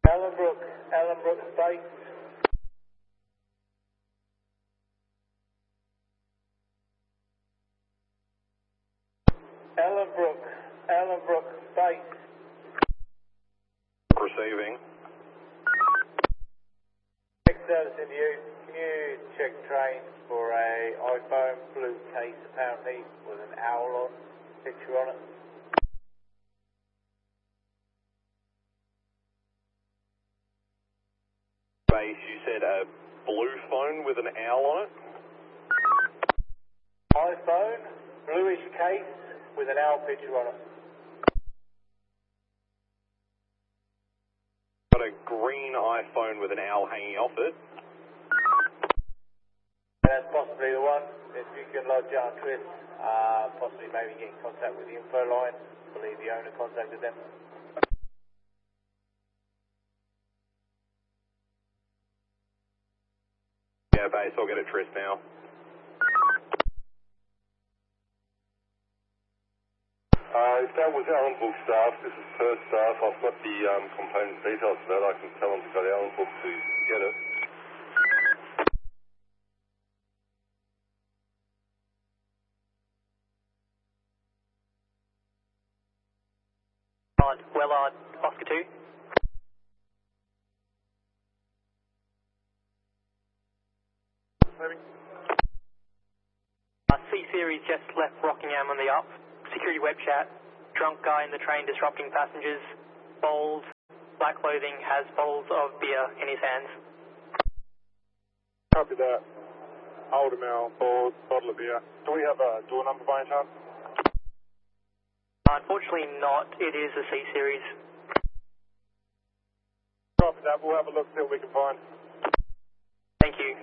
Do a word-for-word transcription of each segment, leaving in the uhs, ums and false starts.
Ellenbrook, Ellenbrook Space. Ellenbrook, Ellenbrook Space. Receiving. Check service into you. Can you check trains for a iPhone blue case apparently with an owl on, picture on it? Base, you said a blue phone with an owl on it? iPhone, bluish case with an owl picture on it. Got a green iPhone with an owl hanging off it. That's possibly the one. If you can lodge it on Twist, uh, possibly maybe get in contact with the info line. I believe the owner contacted them. Yeah, base, I'll get a Tris now. Uh, if that was Ellenbrook staff, this is Perth staff. I've got the um, component details for that. I can tell them to go to Ellenbrook to get it. Wellard, Oscar two. Maybe. Uh, C-Series just left Rockingham on the up. Security web chat. Drunk guy in the train disrupting passengers. Bowls, black clothing, has bowls of beer in his hands. Copy that. Hold him out. Or bottle of beer. Do we have a door number by any chance? Unfortunately not. It is a C-Series. Copy that. We'll have a look, see what we can find. Thank you.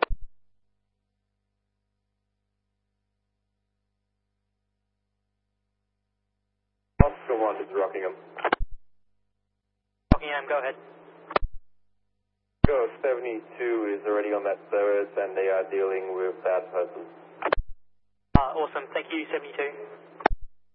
Oscar one is Rockingham. Rockingham, go ahead. Go seventy-two is already on that service and they are dealing with that person. Uh, awesome. Thank you, seventy-two.